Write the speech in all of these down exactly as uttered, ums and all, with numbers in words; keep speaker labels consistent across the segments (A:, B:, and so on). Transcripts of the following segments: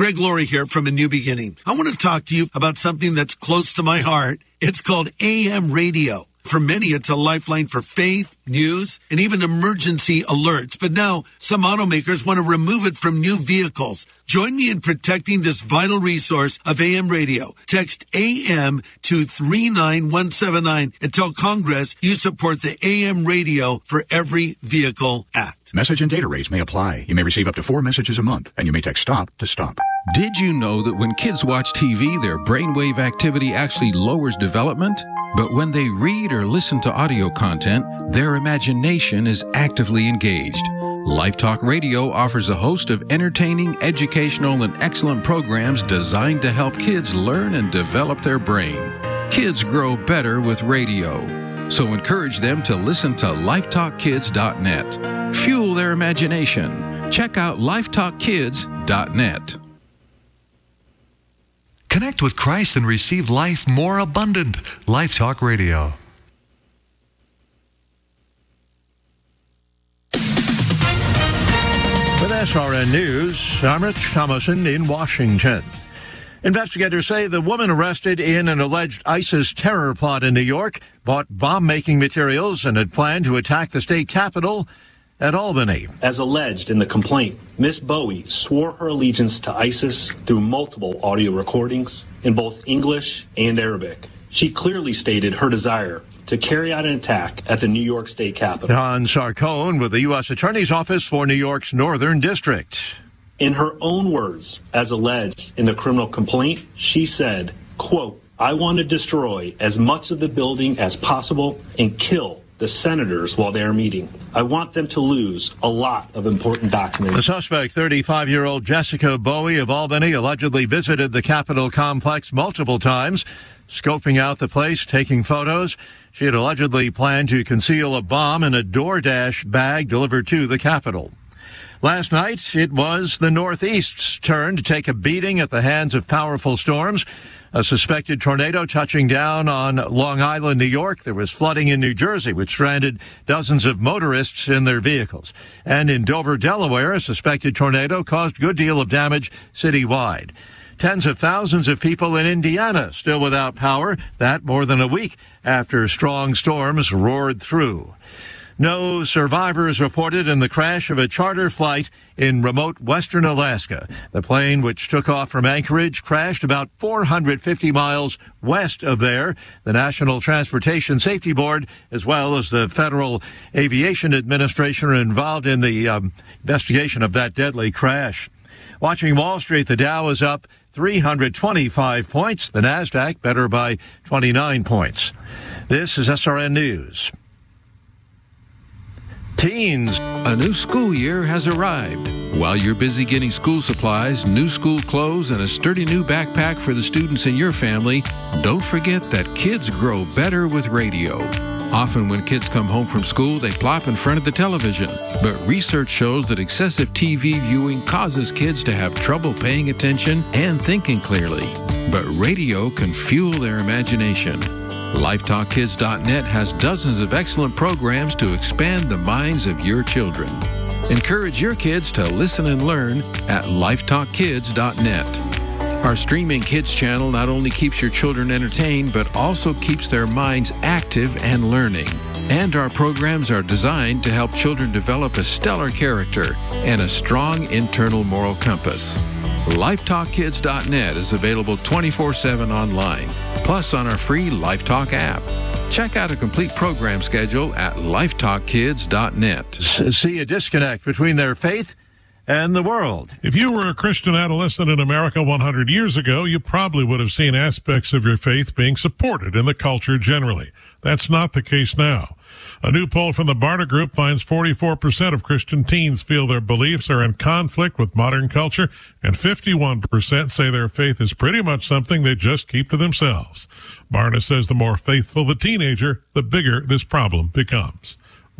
A: Greg Laurie here from A New Beginning. I want to talk to you about something that's close to my heart. It's called A M radio. For many, it's a lifeline for faith, news, and even emergency alerts. But now, some automakers want to remove it from new vehicles. Join me in protecting this vital resource of A M radio. Text A M to three nine one seven nine and tell Congress you support the A M Radio for Every Vehicle Act.
B: Message and data rates may apply. You may receive up to four messages a month, and you may text STOP to stop.
C: Did you know that when kids watch T V, their brainwave activity actually lowers development? But when they read or listen to audio content, their imagination is actively engaged. Life Talk Radio offers a host of entertaining, educational, and excellent programs designed to help kids learn and develop their brain. Kids grow better with radio. So encourage them to listen to life talk kids dot net. Fuel their imagination. Check out life talk kids dot net.
D: Connect with Christ and receive life more abundant. Life Talk Radio.
E: With S R N News, I'm Rich Thomason in Washington. Investigators say the woman arrested in an alleged ISIS terror plot in New York bought bomb-making materials and had planned to attack the state capitol at Albany.
F: As alleged in the complaint, Miss Bowie swore her allegiance to ISIS through multiple audio recordings in both English and Arabic. She clearly stated her desire to carry out an attack at the New York State Capitol.
E: Don Sarcone with the U S Attorney's Office for New York's Northern District.
F: In her own words, as alleged in the criminal complaint, she said, quote, "I want to destroy as much of the building as possible and kill the senators while they are meeting. I want them to lose a lot of important documents."
E: The suspect, thirty-five-year-old Jessica Bowie of Albany, allegedly visited the Capitol complex multiple times, scoping out the place, taking photos. She had allegedly planned to conceal a bomb in a DoorDash bag delivered to the Capitol. Last night, it was the Northeast's turn to take a beating at the hands of powerful storms. A suspected tornado touching down on Long Island, New York. There was flooding in New Jersey, which stranded dozens of motorists in their vehicles. And in Dover, Delaware, a suspected tornado caused a good deal of damage citywide. Tens of thousands of people in Indiana still without power, that more than a week after strong storms roared through. No survivors reported in the crash of a charter flight in remote western Alaska. The plane, which took off from Anchorage, crashed about four hundred fifty miles west of there. The National Transportation Safety Board, as well as the Federal Aviation Administration, are involved in the um, investigation of that deadly crash. Watching Wall Street, the Dow is up three hundred twenty-five points. The Nasdaq better by twenty-nine points. This is S R N News. Teens.
C: A new school year has arrived. While you're busy getting school supplies, new school clothes, and a sturdy new backpack for the students in your family, don't forget that kids grow better with radio. Often when kids come home from school, they plop in front of the television. But research shows that excessive T V viewing causes kids to have trouble paying attention and thinking clearly. But radio can fuel their imagination. life talk kids dot net has dozens of excellent programs to expand the minds of your children. Encourage your kids to listen and learn at life talk kids dot net. Our streaming kids channel not only keeps your children entertained, but also keeps their minds active and learning. And our programs are designed to help children develop a stellar character and a strong internal moral compass. life talk kids dot net is available twenty-four seven online, plus on our free LifeTalk app. Check out a complete program schedule at life talk kids dot net.
E: See a disconnect between their faith and the world.
G: If you were a Christian adolescent in America one hundred years ago, you probably would have seen aspects of your faith being supported in the culture generally. That's not the case now. A new poll from the Barna Group finds forty-four percent of Christian teens feel their beliefs are in conflict with modern culture, and fifty-one percent say their faith is pretty much something they just keep to themselves. Barna says the more faithful the teenager, the bigger this problem becomes.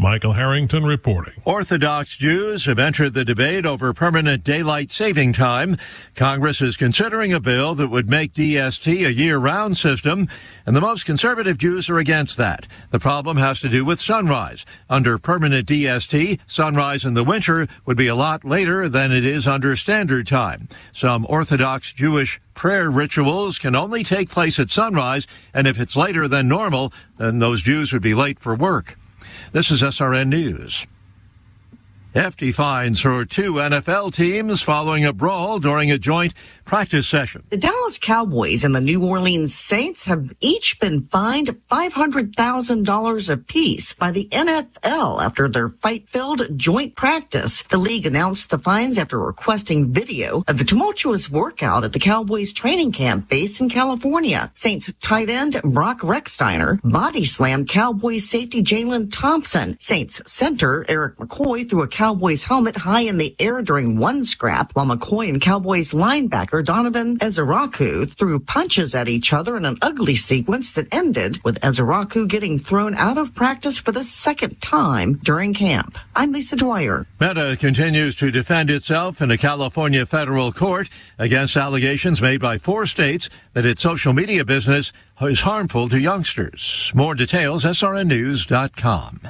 G: Michael Harrington reporting.
E: Orthodox Jews have entered the debate over permanent daylight saving time. Congress is considering a bill that would make D S T a year-round system, and the most conservative Jews are against that. The problem has to do with sunrise. Under permanent D S T, sunrise in the winter would be a lot later than it is under standard time. Some Orthodox Jewish prayer rituals can only take place at sunrise, and if it's later than normal, then those Jews would be late for work. This is S R N News. Hefty fines for two N F L teams following a brawl during a joint practice session.
H: The Dallas Cowboys and the New Orleans Saints have each been fined five hundred thousand dollars apiece by the N F L after their fight-filled joint practice. The league announced the fines after requesting video of the tumultuous workout at the Cowboys training camp base in California. Saints tight end Brock Rechsteiner body slammed Cowboys safety Jalen Thompson. Saints center Eric McCoy threw a Cowboys helmet high in the air during one scrap, while McCoy and Cowboys linebacker Donovan Ezeraku threw punches at each other in an ugly sequence that ended with Ezeraku getting thrown out of practice for the second time during camp. I'm Lisa Dwyer.
E: Meta continues to defend itself in a California federal court against allegations made by four states that its social media business is harmful to youngsters. More details, S R N news dot com.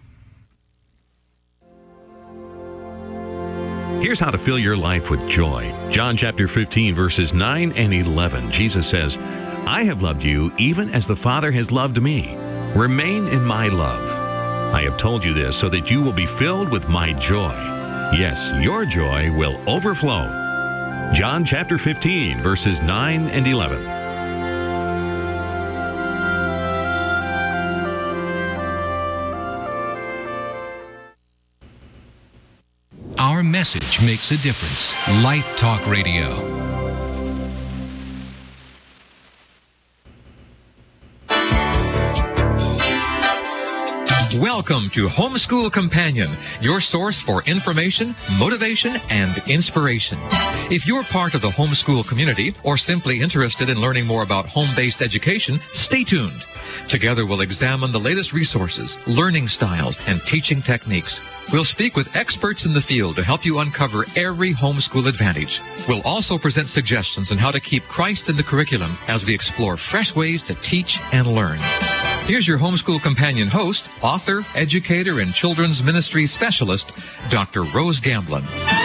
I: Here's how to fill your life with joy. John chapter fifteen, verses nine and eleven. Jesus says, I have loved you even as the Father has loved me. Remain in my love. I have told you this so that you will be filled with my joy. Yes, your joy will overflow. John chapter fifteen, verses nine and eleven.
C: Our message makes a difference. Life Talk Radio.
J: Welcome to Homeschool Companion, your source for information, motivation, and inspiration. If you're part of the homeschool community or simply interested in learning more about home-based education, stay tuned. Together we'll examine the latest resources, learning styles, and teaching techniques. We'll speak with experts in the field to help you uncover every homeschool advantage. We'll also present suggestions on how to keep Christ in the curriculum as we explore fresh ways to teach and learn. Here's your Homeschool Companion host, author, educator, and children's ministry specialist, Doctor Rose Gamblin.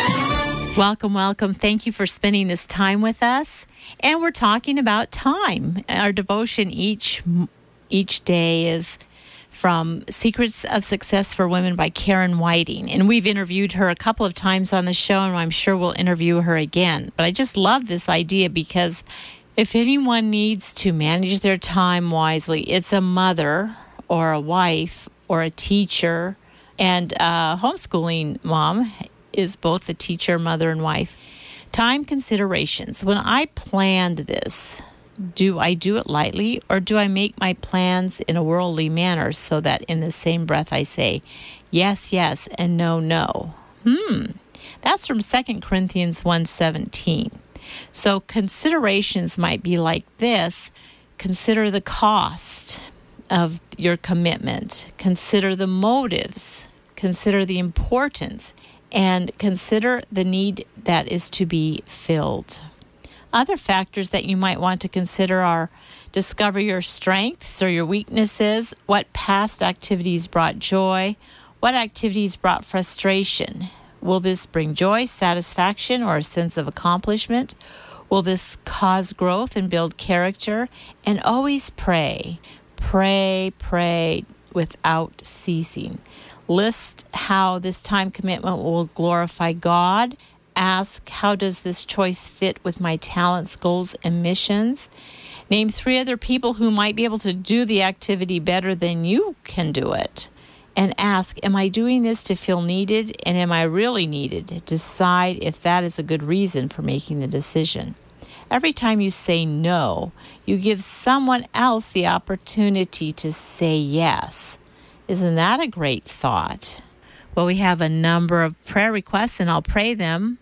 K: Welcome, welcome. Thank you for spending this time with us. And we're talking about time. Our devotion each each day is from Secrets of Success for Women by Karen Whiting. And we've interviewed her a couple of times on the show, and I'm sure we'll interview her again. But I just love this idea because if anyone needs to manage their time wisely, it's a mother or a wife or a teacher. And a homeschooling mom is both a teacher, mother, and wife. Time considerations. When I planned this, do I do it lightly, or do I make my plans in a worldly manner so that in the same breath I say yes, yes, and no, no? Hmm. That's from Second Corinthians one seventeen. So considerations might be like this. Consider the cost of your commitment. Consider the motives. Consider the importance. And consider the need that is to be filled. Other factors that you might want to consider are discover your strengths or your weaknesses, what past activities brought joy, what activities brought frustration. Will this bring joy, satisfaction, or a sense of accomplishment? Will this cause growth and build character? And always pray, pray, pray without ceasing. List how this time commitment will glorify God. Ask, how does this choice fit with my talents, goals, and missions? Name three other people who might be able to do the activity better than you can do it. And ask, am I doing this to feel needed, and am I really needed? Decide if that is a good reason for making the decision. Every time you say no, you give someone else the opportunity to say yes. Isn't that a great thought? Well, we have a number of prayer requests, and I'll pray them.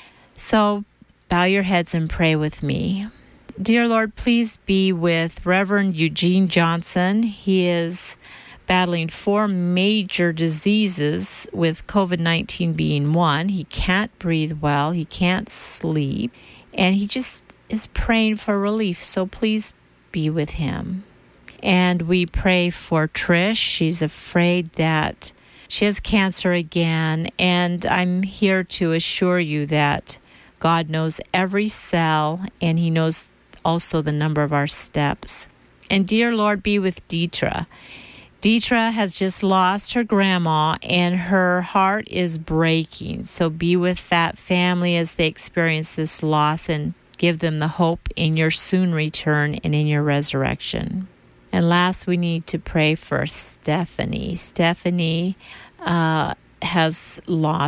K: So bow your heads and pray with me. Dear Lord, please be with Reverend Eugene Johnson. He is battling four major diseases, with COVID nineteen being one. He can't breathe well, he can't sleep, and he just is praying for relief. So please be with him. And we pray for Trish. She's afraid that she has cancer again, and I'm here to assure you that God knows every cell, and he knows also the number of our steps. And dear Lord, be with Deetra. Deetra has just lost her grandma, and her heart is breaking. So be with that family as they experience this loss, and give them the hope in your soon return and in your resurrection. And last, we need to pray for Stephanie. Stephanie uh, has lost